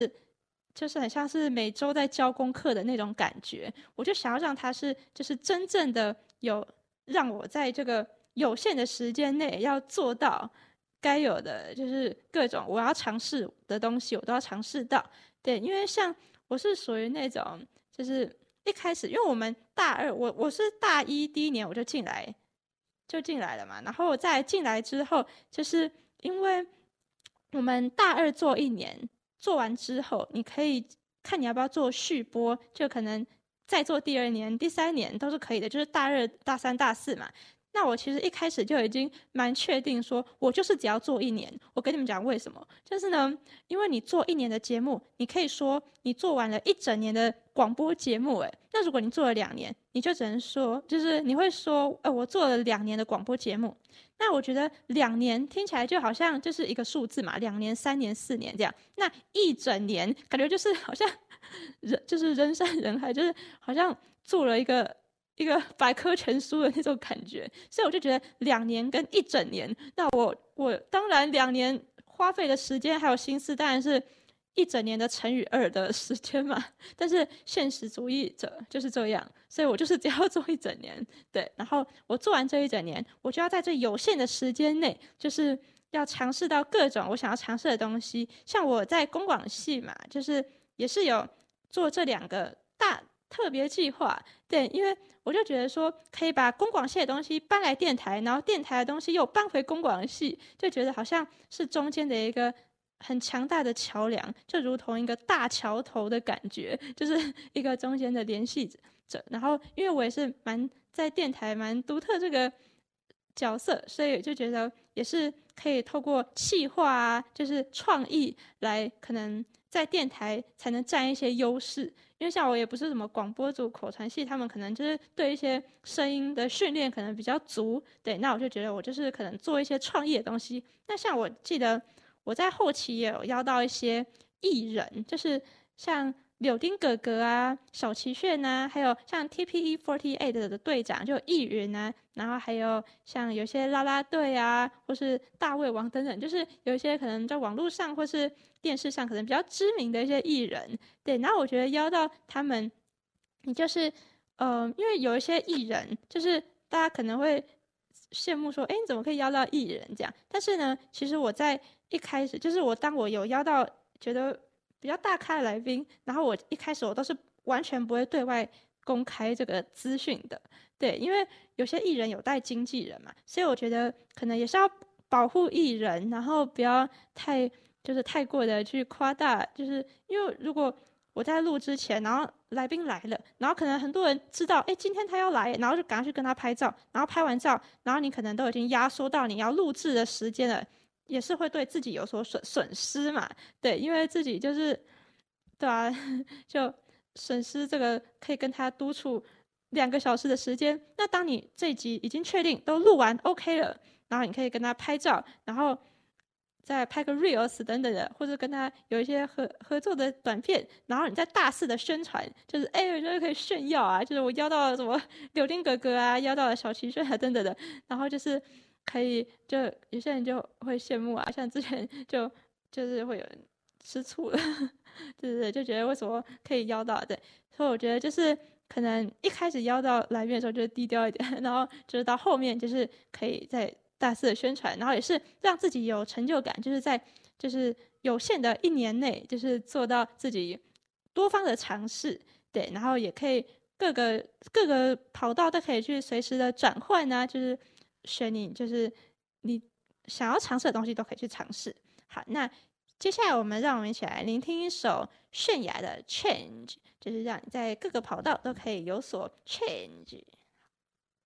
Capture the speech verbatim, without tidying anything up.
就是很像是每周在教功课的那种感觉。我就想要让它是就是真正的有让我在这个有限的时间内要做到该有的，就是各种我要尝试的东西我都要尝试到。对，因为像我是属于那种就是一开始因为我们大二我我是大一第一年我就进来就进来了嘛，然后在进来之后就是因为我们大二做一年，做完之后你可以看你要不要做续播，就可能再做第二年第三年都是可以的，就是大二大三大四嘛。那我其实一开始就已经蛮确定说我就是只要做一年。我跟你们讲为什么，就是呢因为你做一年的节目，你可以说你做完了一整年的广播节目，诶，那如果你做了两年，你就只能说就是你会说呃，我做了两年的广播节目。那我觉得两年听起来就好像就是一个数字嘛，两年三年四年这样。那一整年感觉就是好像人就是人山人海，就是好像做了一个一个百科全书的那种感觉。所以我就觉得两年跟一整年，那我我当然两年花费的时间还有心思当然是一整年的乘以二的时间嘛。但是现实主义者就是这样，所以我就是只要做一整年。对，然后我做完这一整年，我就要在这有限的时间内就是要尝试到各种我想要尝试的东西。像我在公广系嘛，就是也是有做这两个大特别计划。对，因为我就觉得说可以把公广系的东西搬来电台，然后电台的东西又搬回公广系，就觉得好像是中间的一个很强大的桥梁，就如同一个大桥头的感觉，就是一个中间的联系者。然后因为我也是蛮在电台蛮独特这个角色，所以就觉得也是可以透过企划啊，就是创意来可能在电台才能占一些优势。因为像我也不是什么广播组口传系，他们可能就是对一些声音的训练可能比较足。对，那我就觉得我就是可能做一些创意的东西。那像我记得我在后期也有邀到一些艺人，就是像柳丁哥哥啊、小齐炫啊，还有像 T P E 四十八 的队长就艺人啊，然后还有像有些啦啦队啊，或是大胃王等等，就是有一些可能在网络上或是电视上可能比较知名的一些艺人。对，然后我觉得邀到他们，你就是呃，因为有一些艺人，就是大家可能会羡慕说，哎，你怎么可以邀到艺人这样？但是呢，其实我在一开始，就是我当我有邀到觉得比较大咖的来宾，然后我一开始我都是完全不会对外公开这个资讯的。对，因为有些艺人有带经纪人嘛，所以我觉得可能也是要保护艺人，然后不要太就是太过的去夸大，就是因为如果我在录之前，然后来宾来了，然后可能很多人知道，哎，今天他要来，然后就赶快去跟他拍照，然后拍完照，然后你可能都已经压缩到你要录制的时间了，也是会对自己有所损损失嘛。对，因为自己就是对啊，就损失这个可以跟他督促两个小时的时间。那当你这一集已经确定都录完 OK 了，然后你可以跟他拍照，然后再拍个 reels 等等的，或者跟他有一些合合作的短片，然后你再大肆的宣传，就是哎，我觉得可以炫耀啊，就是我邀到了什么柳丁哥哥啊，邀到了小齐炫啊等等的，然后就是可以就有些人就会羡慕啊，像之前就就是会有人吃醋了，对对对，就觉得为什么可以邀到？对，所以我觉得就是可能一开始邀到来宾的时候就是低调一点，然后就是到后面就是可以在大肆的宣传，然后也是让自己有成就感，就是在就是有限的一年内，就是做到自己多方的尝试。对，然后也可以各个各个跑道都可以去随时的转换啊，就是选你就是你想要尝试的东西都可以去尝试。好，那接下来我们让我们一起来聆听一首泫雅的 Change， 就是让你在各个跑道都可以有所 change。